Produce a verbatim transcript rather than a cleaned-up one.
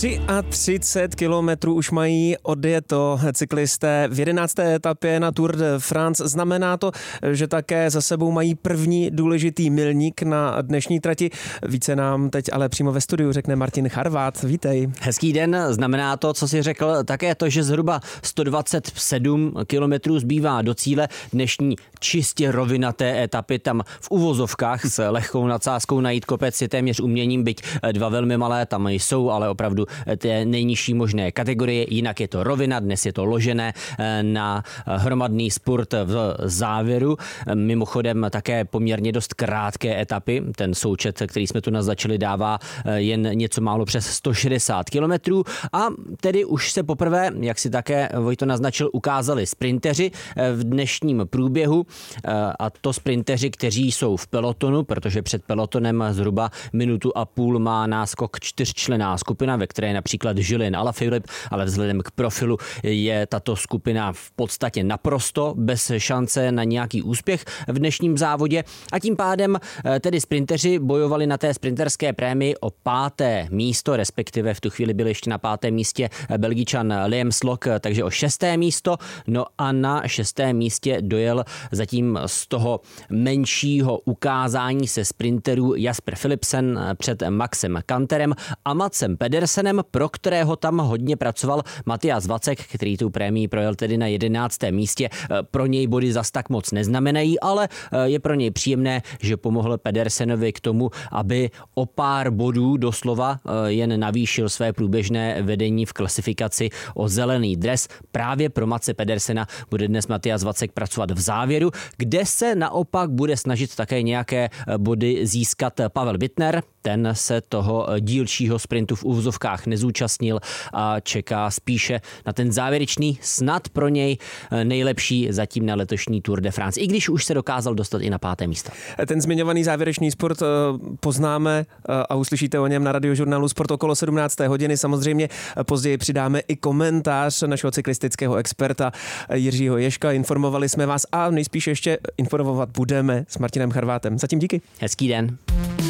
třicet tři kilometrů už mají odjeto cyklisté v jedenácté etapě na Tour de France. Znamená to, že také za sebou mají první důležitý milník na dnešní trati. Více nám teď ale přímo ve studiu řekne Martin Charvát. Vítej. Hezký den. Znamená to, co jsi řekl, také to, že zhruba sto dvacet sedm kilometrů zbývá do cíle dnešní čistě rovinaté etapy. Tam v uvozovkách s lehkou nadsázkou najít kopec je téměř uměním, byť dva velmi malé tam jsou, ale opravdu té nejnižší možné kategorie. Jinak je to rovina, dnes je to ložené na hromadný spurt v závěru. Mimochodem také poměrně dost krátké etapy. Ten součet, který jsme tu naznačili, dává jen něco málo přes sto šedesát kilometrů a tedy už se poprvé, jak si také Vojto naznačil, ukázali sprinteři v dnešním průběhu, a to sprinteři, kteří jsou v pelotonu, protože před pelotonem zhruba minutu a půl má náskok čtyřčlenná skupina, ve které je například Julien Alaphilippe, ale vzhledem k profilu je tato skupina v podstatě naprosto bez šance na nějaký úspěch v dnešním závodě a tím pádem tedy sprinteři bojovali na té sprinterské prémii o páté místo, respektive v tu chvíli byl ještě na pátém místě Belgičan Liam Slock, takže o šesté místo. No a na šestém místě dojel zatím z toho menšího ukázání se sprinterů Jasper Philipsen před Maxem Kanterem a Madsem Pedersenem, pro kterého tam hodně pracoval Matthias Vacek, který tu prémii projel tedy na jedenáctém místě. Pro něj body zas tak moc neznamenají, ale je pro něj příjemné, že pomohl Pedersenovi k tomu, aby o pár bodů doslova jen navýšil své průběžné vedení v klasifikaci o zelený dres. Právě pro Matse Pedersena bude dnes Matthias Vacek pracovat v závěru, kde se naopak bude snažit také nějaké body získat Pavel Bittner. Ten se toho dílčího sprintu v uvozovkách nezúčastnil a čeká spíše na ten závěrečný, snad pro něj nejlepší zatím na letošní Tour de France, i když už se dokázal dostat i na páté místo. Ten zmiňovaný závěrečný sport poznáme a uslyšíte o něm na Radiožurnálu Sport okolo sedmnácté hodiny. Samozřejmě později přidáme i komentář našeho cyklistického experta Jiřího Ježka. Informovali jsme vás a nejspíš ještě informovat budeme s Martinem Charvátem. Zatím díky. Hezký den.